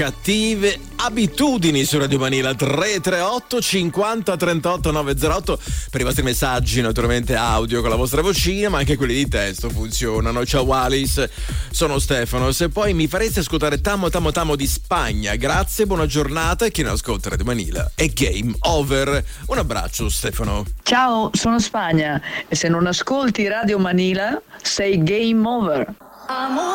Cattive abitudini su Radio Manila. 338 50 38 908 per i vostri messaggi, naturalmente audio con la vostra vocina, ma anche quelli di testo funzionano. Ciao Alice, sono Stefano. Se poi mi fareste ascoltare Tamo Tamo Tamo di Spagna, grazie, buona giornata. E chi non ascolta Radio Manila è game over. Un abbraccio Stefano. Ciao, sono Spagna e se non ascolti Radio Manila sei game over.